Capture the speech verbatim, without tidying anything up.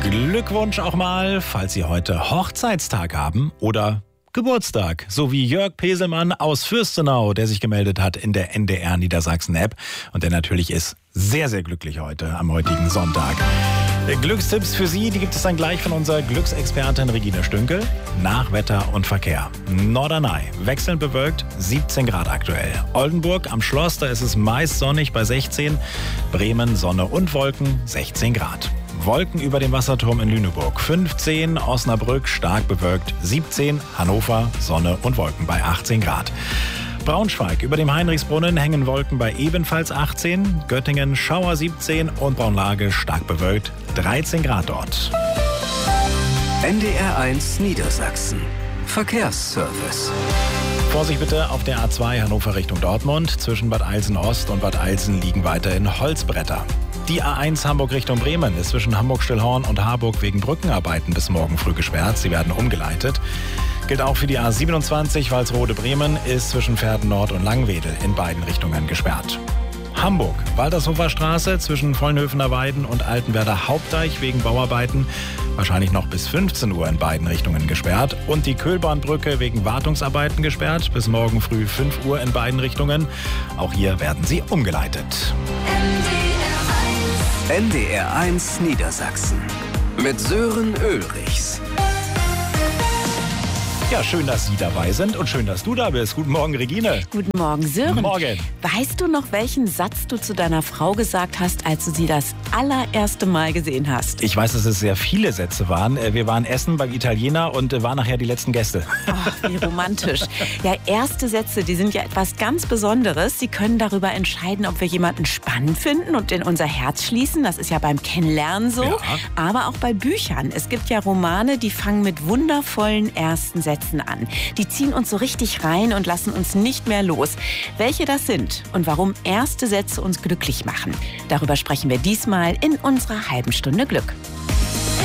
Glückwunsch auch mal, falls Sie heute Hochzeitstag haben oder Geburtstag. So wie Jörg Peselmann aus Fürstenau, der sich gemeldet hat in der N D R Niedersachsen-App. Und der natürlich ist sehr, sehr glücklich heute, am heutigen Sonntag. Glückstipps für Sie, die gibt es dann gleich von unserer Glücksexpertin Regina Stünkel. Nach Wetter und Verkehr. Norderney, wechselnd bewölkt, siebzehn Grad aktuell. Oldenburg am Schloss, da ist es meist sonnig bei sechzehn. Bremen, Sonne und Wolken, sechzehn Grad. Wolken über dem Wasserturm in Lüneburg, fünfzehn. Osnabrück, stark bewölkt, siebzehn. Hannover, Sonne und Wolken bei achtzehn Grad. Braunschweig, über dem Heinrichsbrunnen hängen Wolken bei ebenfalls achtzehn. Göttingen, Schauer siebzehn und Braunlage, stark bewölkt, dreizehn Grad dort. N D R eins Niedersachsen. Verkehrsservice. Vorsicht bitte auf der A zwei Hannover Richtung Dortmund. Zwischen Bad Eilsen-Ost und Bad Eilsen liegen weiterhin Holzbretter. Die A eins Hamburg Richtung Bremen ist zwischen Hamburg-Stillhorn und Harburg wegen Brückenarbeiten bis morgen früh gesperrt. Sie werden umgeleitet. Gilt auch für die A siebenundzwanzig Walsrode-Bremen, ist zwischen Verden Nord und Langwedel in beiden Richtungen gesperrt. Hamburg, Waltershofer Straße zwischen Vollenhöfener Weiden und Altenwerder Hauptdeich wegen Bauarbeiten. Wahrscheinlich noch bis fünfzehn Uhr in beiden Richtungen gesperrt. Und die Köhlbahnbrücke wegen Wartungsarbeiten gesperrt. Bis morgen früh fünf Uhr in beiden Richtungen. Auch hier werden sie umgeleitet. N D R eins Niedersachsen. Mit Sören Ulrichs. Ja, schön, dass Sie dabei sind und schön, dass du da bist. Guten Morgen, Regine. Guten Morgen, Sören. Morgen. Weißt du noch, welchen Satz du zu deiner Frau gesagt hast, als du sie das allererste Mal gesehen hast? Ich weiß, dass es sehr viele Sätze waren. Wir waren essen beim Italiener und waren nachher die letzten Gäste. Oh, wie romantisch. Ja, erste Sätze, die sind ja etwas ganz Besonderes. Sie können darüber entscheiden, ob wir jemanden spannend finden und in unser Herz schließen. Das ist ja beim Kennenlernen so. Ja. Aber auch bei Büchern. Es gibt ja Romane, die fangen mit wundervollen ersten Sätzen an. Die ziehen uns so richtig rein und lassen uns nicht mehr los. Welche das sind und warum erste Sätze uns glücklich machen, darüber sprechen wir diesmal in unserer halben Stunde Glück.